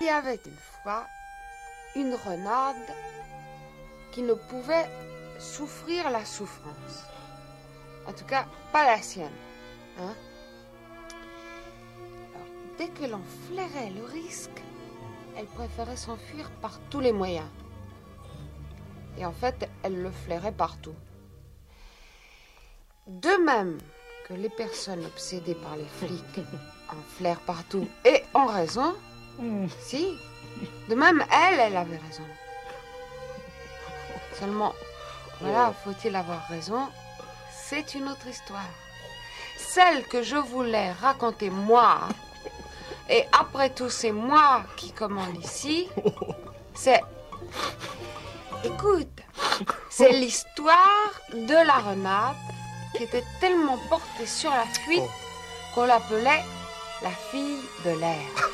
Il y avait une fois une renarde qui ne pouvait souffrir la souffrance. En tout cas, pas la sienne. Hein? Alors, dès que l'on flairait le risque, elle préférait s'enfuir par tous les moyens. Et en fait, elle le flairait partout. De même que les personnes obsédées par les flics en flairent partout et ont raison, si, de même, elle avait raison. Seulement, voilà, faut-il avoir raison, c'est une autre histoire. Celle que je voulais raconter moi, et après tout, c'est moi qui commande ici, c'est... Écoute, c'est l'histoire de la renarde qui était tellement portée sur la fuite qu'on l'appelait la fille de l'air.